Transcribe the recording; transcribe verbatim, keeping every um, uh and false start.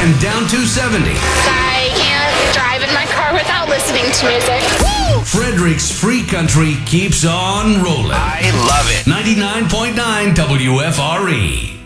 and down two seventy. I can't drive in my car without listening to music. Woo! Frederick's Free Country keeps on rolling. I love it. ninety-nine point nine W F R E.